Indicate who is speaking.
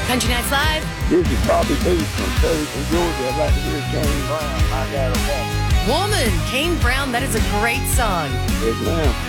Speaker 1: Country Nights Live.
Speaker 2: This is Bobby B from Ferguson, Georgia. I'd like to hear Kane Brown. I got a woman.
Speaker 1: Woman, Kane Brown. That is a great song.
Speaker 2: Yes, ma'am.